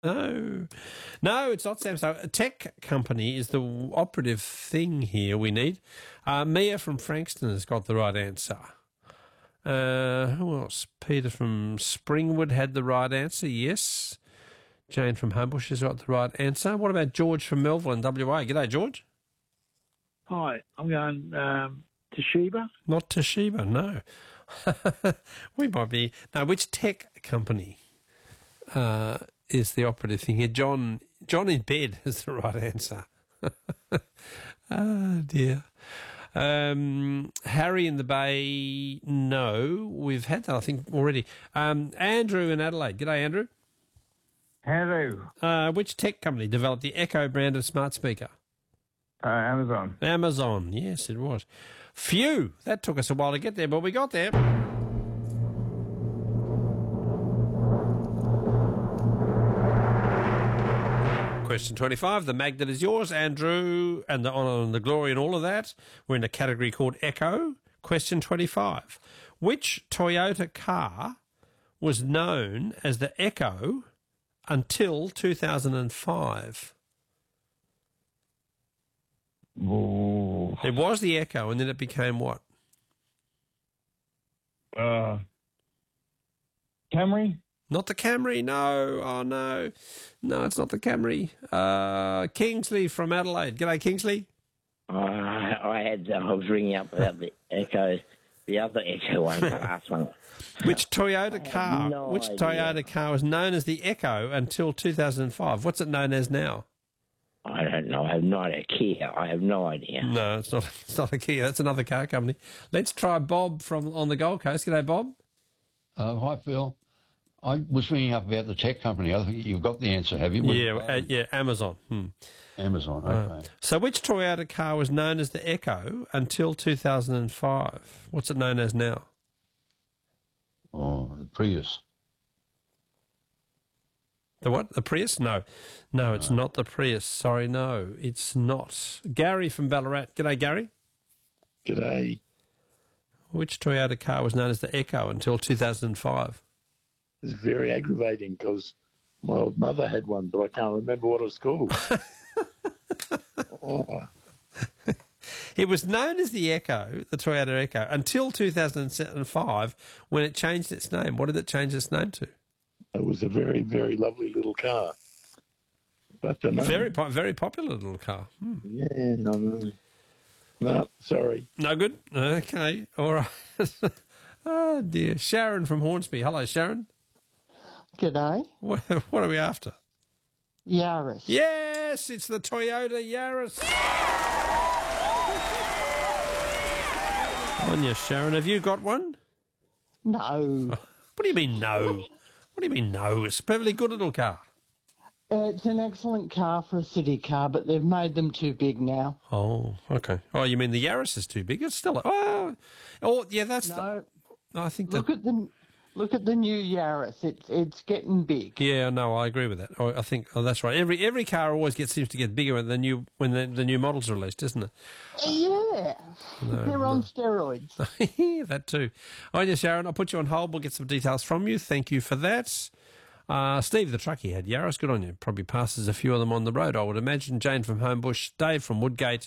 No. No, it's not Samsung. A tech company is the operative thing here we need. Mia from Frankston has got the right answer. Who else? Peter from Springwood had the right answer, yes. Jane from Homebush has got the right answer. What about George from Melville in WA? G'day, George. Hi, I'm going Toshiba. Not Toshiba, no. We might be... No, which tech company is the operative thing here? John in bed is the right answer. Oh, dear. Harry in the Bay, no. We've had that, I think, already. Andrew in Adelaide. G'day, Andrew. Hello. Which tech company developed the Echo brand of smart speaker? Amazon. Amazon, yes, it was. Phew, that took us a while to get there, but we got there. Question 25, the magnet is yours, Andrew, and the honour and the glory and all of that. We're in a category called Echo. Question 25, which Toyota car was known as the Echo until 2005? Ooh. It was the Echo, and then it became what? Camry? Not the Camry, no. Oh, no. No, it's not the Camry. Kingsley from Adelaide. G'day, Kingsley. I was ringing up about the Echo, the other Echo one, the last one. Which Toyota car? no Which idea. Toyota car was known as the Echo until 2005? What's it known as now? I don't know. I have no idea. Kia. I have no idea. No, it's not. It's not a Kia. That's another car company. Let's try Bob from on the Gold Coast. G'day, Bob. Hi, Phil. I was ringing up about the tech company. I think you've got the answer, have you? Yeah, Amazon. Amazon, okay. So which Toyota car was known as the Echo until 2005? What's it known as now? Oh, the Prius. The what? The Prius? No, it's not the Prius. Sorry, no, it's not. Gary from Ballarat. G'day, Gary. G'day. Which Toyota car was known as the Echo until 2005? It's very aggravating because my old mother had one, but I can't remember what it was called. Oh. It was known as the Echo, the Toyota Echo, until 2005 when it changed its name. What did it change its name to? It was a very, very lovely little car. But Very popular little car. Yeah, no, sorry. No good? Okay, all right. Oh, dear. Sharon from Hornsby. Hello, Sharon. G'day. What are we after? Yaris. Yes, it's the Toyota Yaris. On you, Sharon. Have you got one? No. What do you mean, no? What do you mean, no? It's a perfectly good little car. It's an excellent car for a city car, but they've made them too big now. Oh, okay. Oh, you mean the Yaris is too big? It's still... yeah, that's... No. I think Look at the new Yaris. It's getting big. Yeah, no, I agree with that. I think that's right. Every car always seems to get bigger when the new models are released, isn't it? Yeah. They're on steroids. That too. Oh, yeah, Sharon, I'll put you on hold. We'll get some details from you. Thank you for that. Steve the truckie had Yaris. Good on you. Probably passes a few of them on the road, I would imagine. Jane from Homebush, Dave from Woodgate.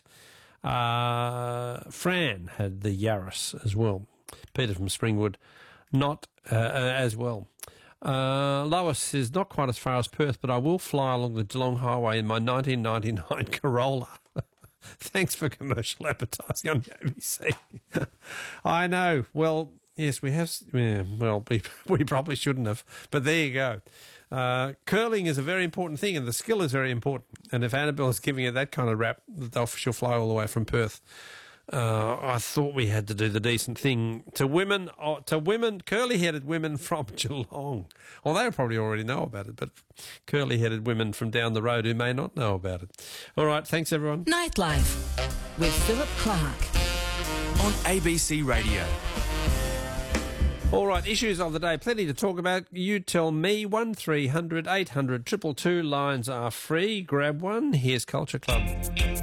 Fran had the Yaris as well. Peter from Springwood, not as well. Lois is not quite as far as Perth, but I will fly along the Geelong Highway in my 1999 Corolla. Thanks for commercial advertising on the ABC. I know. Well, yes, we have. Yeah, well, we probably shouldn't have, but there you go. Curling is a very important thing, and the skill is very important. And if Annabelle is giving it that kind of rap, she'll fly all the way from Perth. I thought we had to do the decent thing to women, curly-headed women from Geelong. Well, they probably already know about it, but curly-headed women from down the road who may not know about it. All right, thanks, everyone. Nightlife with Philip Clark on ABC Radio. All right, issues of the day, plenty to talk about. You tell me, 1300 800 222, lines are free. Grab one. Here's Culture Club.